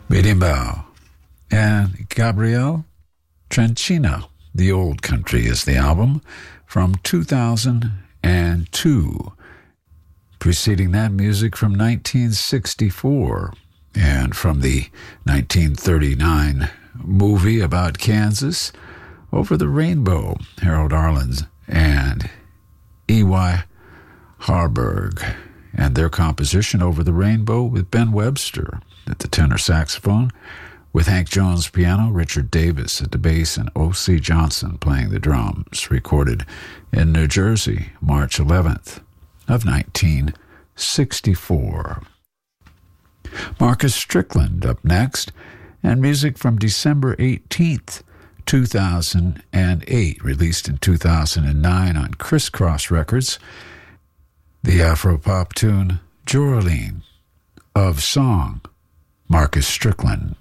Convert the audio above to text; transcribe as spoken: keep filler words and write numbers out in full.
Berimbau. And Gabriel Trenchina, The Old Country is the album from two thousand two. Preceding that, music from nineteen sixty-four. And from the nineteen thirty-nine movie about Kansas, Over the Rainbow, Harold Arlen and E Y Harburg, and their composition Over the Rainbow with Ben Webster at the tenor saxophone, with Hank Jones piano, Richard Davis at the bass, and O C Johnson playing the drums, recorded in New Jersey, March eleventh of nineteen sixty-four. Marcus Strickland up next, and music from December eighteenth, two thousand eight, released in two thousand nine on Crisscross Records, the Afro-pop tune Joralene, of song, Marcus Strickland.